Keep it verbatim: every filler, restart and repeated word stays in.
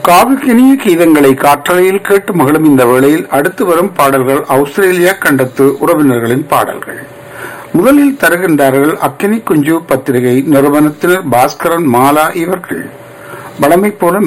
காவிக்கினிய கீதங்களை காற்றலையில் கேட்டு மகளும் இந்த வேளையில் அடுத்து வரும் பாடல்கள் ஆஸ்திரேலியா கண்டத்து உறவினர்களின் பாடல்கள். முதலில் தருகின்றார்கள் அக்கினி குஞ்சு பத்திரிகை நிறுவனத்தினர் பாஸ்கரன் மாலா இவர்கள். வழமை போல